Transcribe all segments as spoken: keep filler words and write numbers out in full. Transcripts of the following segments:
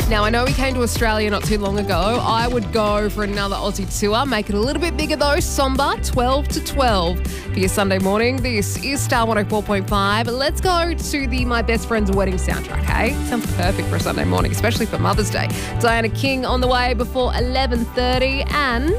Now, I know we came to Australia not too long ago. I would go for another Aussie tour. Make it a little bit bigger though. Somber, twelve to twelve for your Sunday morning. This is Star one oh four point five. Let's go to the My Best Friend's Wedding soundtrack, eh? Sounds perfect for a Sunday morning, especially for Mother's Day. Diana King on the way before eleven thirty and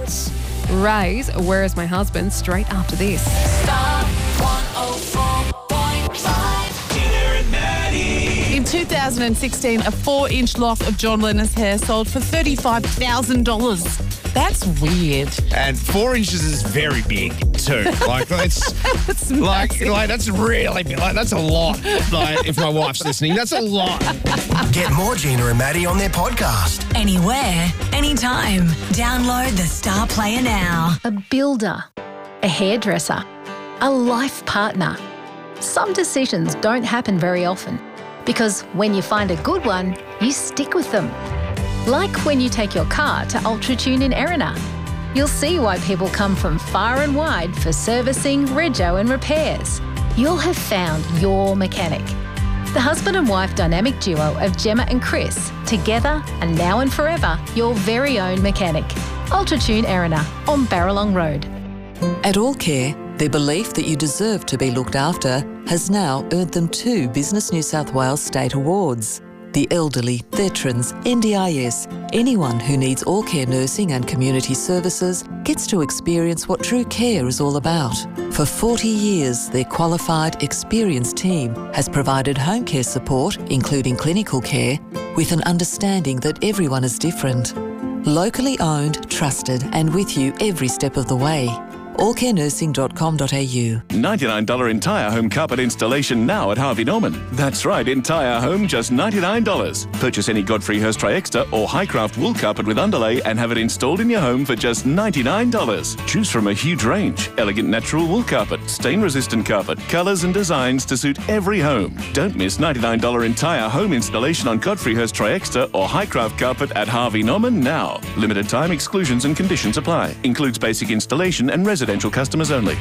Ray's Where Is My Husband straight after this. Star one oh four point five. Dinner and Maddie. In two thousand sixteen, a four-inch lock of John Lennon's hair sold for thirty-five thousand dollars. That's weird. And four inches is very big too. Like it's That's like massive. like that's really big. Like that's a lot. Like if my wife's listening, that's a lot. Get more Gina and Maddie on their podcast. Anywhere, anytime. Download the Star Player now. A builder, a hairdresser, a life partner. Some decisions don't happen very often because when you find a good one, you stick with them. Like when you take your car to UltraTune in Erina. You'll see why people come from far and wide for servicing, rego and repairs. You'll have found your mechanic. The husband and wife dynamic duo of Gemma and Chris, together and now and forever, your very own mechanic. UltraTune Erina on Barralong Road. At Allcare, their belief that you deserve to be looked after has now earned them two Business New South Wales State Awards. The elderly, veterans, N D I S, anyone who needs Allcare nursing and community services gets to experience what true care is all about. For forty years, their qualified, experienced team has provided home care support, including clinical care, with an understanding that everyone is different. Locally owned, trusted, and with you every step of the way. allcare nursing dot com dot a u. ninety-nine dollars entire home carpet installation now at Harvey Norman. That's right, entire home, just ninety-nine dollars. Purchase any Godfrey Hirst Tri-Extra or Highcraft wool carpet with underlay and have it installed in your home for just ninety-nine dollars. Choose from a huge range. Elegant natural wool carpet, stain-resistant carpet, colours and designs to suit every home. Don't miss ninety-nine dollars entire home installation on Godfrey Hirst Tri-Extra or Highcraft carpet at Harvey Norman now. Limited time exclusions and conditions apply. Includes basic installation and residential customers only.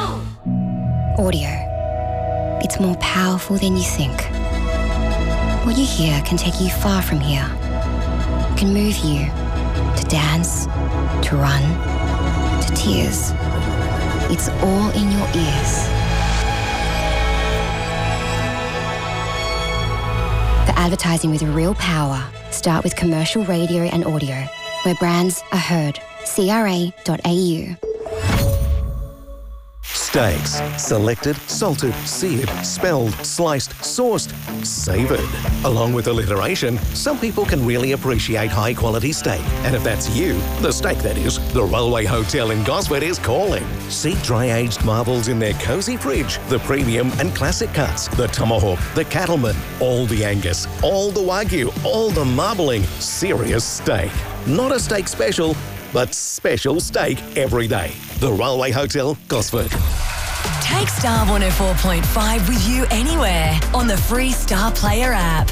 Audio. It's more powerful than you think. What you hear can take you far from here. Can move you to dance, to run, to tears. It's all in your ears. The advertising with real power. Start with commercial radio and audio, where brands are heard. C R A dot A U. Steaks. Selected, salted, seared, spelled, sliced, sourced, savoured. Along with alliteration, some people can really appreciate high-quality steak. And if that's you, the steak that is, the Railway Hotel in Gosford is calling. See dry-aged marvels in their cosy fridge, the premium and classic cuts, the tomahawk, the cattleman, all the Angus, all the Wagyu, all the marbling. Serious steak. Not a steak special, but special steak every day. The Railway Hotel, Gosford. Take Star one oh four point five with you anywhere on the free Star Player app.